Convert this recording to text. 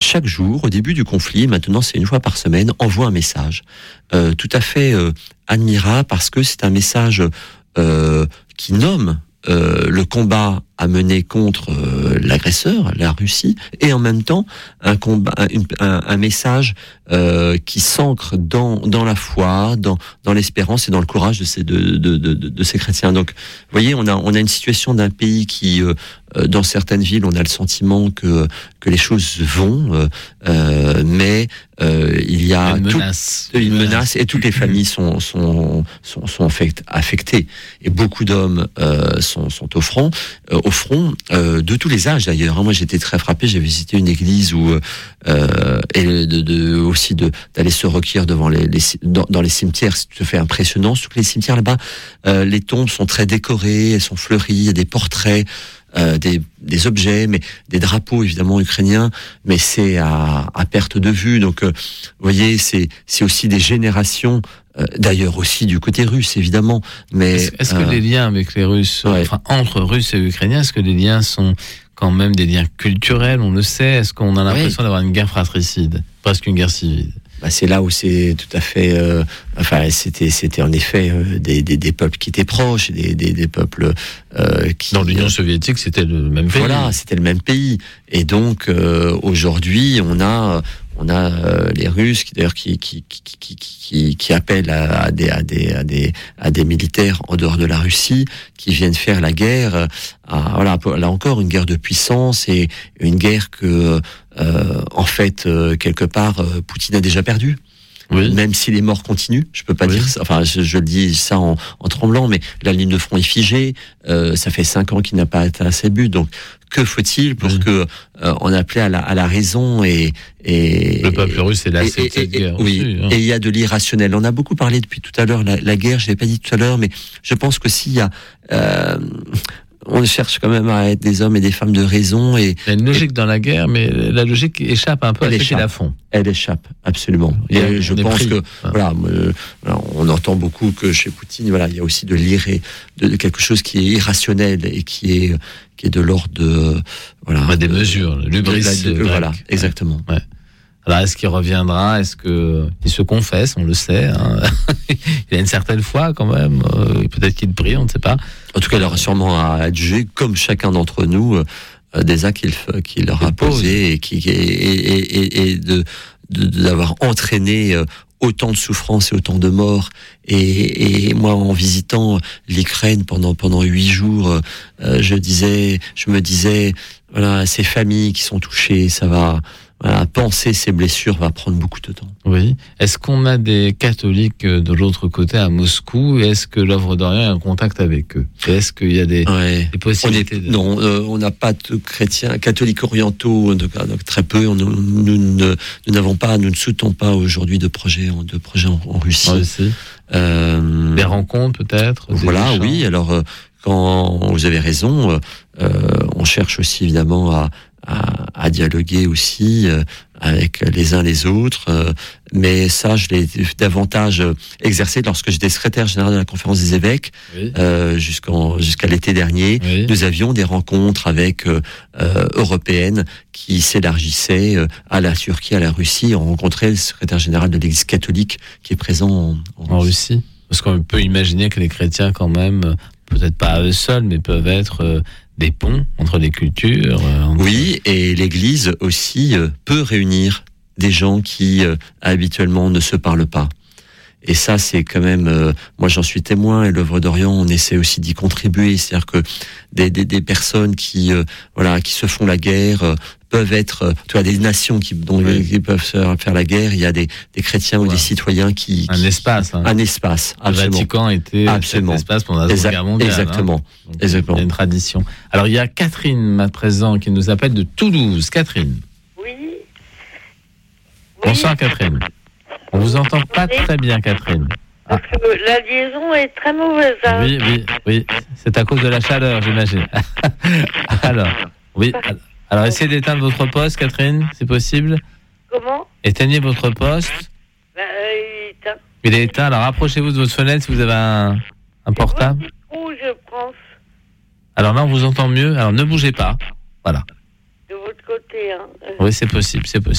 chaque jour, au début du conflit, maintenant c'est une fois par semaine, envoie un message tout à fait admirable, parce que c'est un message qui nomme le combat à mener contre l'agresseur, la Russie, et en même temps un message qui s'ancre dans la foi, dans l'espérance et dans le courage de ces chrétiens. Donc, vous voyez, on a une situation d'un pays qui, dans certaines villes, on a le sentiment que les choses vont, mais il y a une menace, et toutes les familles sont affectées, et beaucoup d'hommes sont au front. De tous les âges d'ailleurs. Moi j'étais très frappé, j'ai visité une église où aussi d'aller se recueillir dans les cimetières, c'est tout à fait impressionnant. Surtout que les cimetières là-bas, les tombes sont très décorées, elles sont fleuries, il y a des portraits, des objets, mais des drapeaux évidemment ukrainiens, mais c'est à perte de vue. Donc vous voyez, c'est aussi des générations. D'ailleurs aussi du côté russe évidemment, mais est-ce que les liens avec les Russes, entre Russes et Ukrainiens, est-ce que les liens sont quand même des liens culturels, on le sait? Est-ce qu'on a l'impression d'avoir une guerre fratricide, presque une guerre civile? C'est là où c'est tout à fait. C'était en effet des peuples qui étaient proches, des peuples qui. Dans l'Union soviétique, c'était le même pays. Voilà, c'était le même pays. Et donc aujourd'hui, on a les Russes qui d'ailleurs qui appellent à des militaires en dehors de la Russie, qui viennent faire la guerre. Là encore, une guerre de puissance, et une guerre que en fait quelque part Poutine a déjà perdu. Oui. Même si les morts continuent, je peux pas dire ça. Enfin, je le dis ça en tremblant, mais la ligne de front est figée. Ça fait 5 ans qu'il n'a pas atteint ses buts. Donc, que faut-il pour que on appelait à la raison et le peuple russe est lassé de cette guerre. Oui. Aussi, hein. Et il y a de l'irrationnel. On a beaucoup parlé depuis tout à l'heure la guerre. Je l'ai pas dit tout à l'heure, mais je pense que s'il y a on cherche quand même à être des hommes et des femmes de raison. Il y a une logique dans la guerre, mais la logique échappe un peu à ceux qui la font. Elle échappe, absolument. Et je pense que, on entend beaucoup que chez Poutine, il y a aussi de quelque chose qui est irrationnel et qui est de l'ordre de, des mesures, l'hubris. Voilà, exactement. Ouais. Alors, est-ce qu'il reviendra? Est-ce qu'il se confesse? On le sait. Hein. Il a une certaine foi quand même. Peut-être qu'il prie, on ne sait pas. En tout cas, il aura sûrement à adjuger, comme chacun d'entre nous, des actes qu'il leur a posés et d'avoir entraîné autant de souffrances et autant de morts. Et moi, en visitant l'Ukraine pendant 8 jours, je me disais, ces familles qui sont touchées, ça va. Penser ces blessures va prendre beaucoup de temps. Oui. Est-ce qu'on a des catholiques de l'autre côté à Moscou? Est-ce que l'œuvre d'Orient est en contact avec eux? Est-ce qu'il y a des possibilités Non, on n'a pas de chrétiens catholiques orientaux, donc très peu. Nous ne soutenons pas aujourd'hui de projets en Russie. Des rencontres peut-être. Oui. Alors quand vous avez raison, on cherche aussi évidemment à dialoguer aussi avec les uns les autres, mais ça je l'ai davantage exercé lorsque j'étais secrétaire général de la conférence des évêques. Jusqu'à l'été dernier. Nous avions des rencontres avec européennes qui s'élargissaient à la Turquie, à la Russie. On rencontrait le secrétaire général de l'Église catholique qui est présent en Russie. Parce qu'on peut imaginer que les chrétiens quand même, peut-être pas à eux seuls, mais peuvent être des ponts entre les cultures. Oui, et l'Église aussi peut réunir des gens qui habituellement ne se parlent pas. Et ça, c'est quand même, moi j'en suis témoin, et l'œuvre d'Orient, on essaie aussi d'y contribuer. C'est-à-dire que des personnes qui se font la guerre peuvent être, des nations qui peuvent faire la guerre. Il y a des chrétiens ou des citoyens qui un espace, absolument. Le Vatican était cet espace pendant la Seconde Guerre mondiale. Exactement. Il y a une tradition. Alors il y a Catherine à présent qui nous appelle de Toulouse. Catherine. Oui. Bonsoir Catherine. On vous entend pas très bien, Catherine. Parce que la liaison est très mauvaise. Hein. Oui. C'est à cause de la chaleur, j'imagine. Alors, essayez d'éteindre votre poste, Catherine, c'est possible? Comment? Éteignez votre poste. Il est éteint. Il est éteint, alors rapprochez-vous de votre fenêtre si vous avez un portable. Où je pense. Alors là, on vous entend mieux, alors ne bougez pas. Voilà. De votre côté, hein. Oui, c'est possible.